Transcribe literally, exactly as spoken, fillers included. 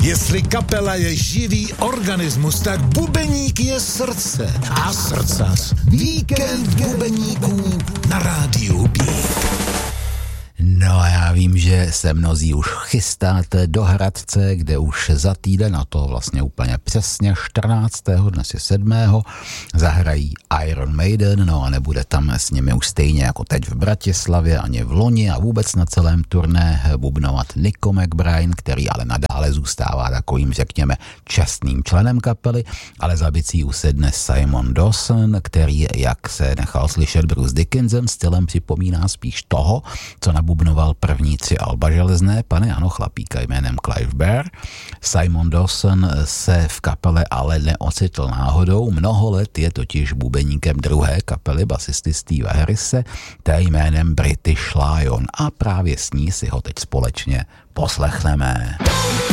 Jestli kapela je živý organismus, tak bubeník je srdce. A srdcař. Víkend bubeníků na rádiu Bík. No a já vím, že se mnozí už chystáte do Hradce, kde už za týden, a to vlastně úplně přesně čtrnáctého dnes je sedmého zahrají Iron Maiden, no a nebude tam s nimi už stejně jako teď v Bratislavě, ani v loni a vůbec na celém turné bubnovat Nico McBride, který ale nadále zůstává takovým, řekněme, čestným členem kapely, ale za bicí usedne Simon Dawson, který, jak se nechal slyšet Bruce Dickinson, stylem připomíná spíš toho, co na bubnoval první tři alba Železné Panny, ano, chlapíka jménem Clive Bear. Simon Dawson se v kapele ale neocitl náhodou, mnoho let je totiž bubeníkem druhé kapely basisty Steva Harrise, té jménem British Lion, a právě s ní si ho teď společně poslechneme.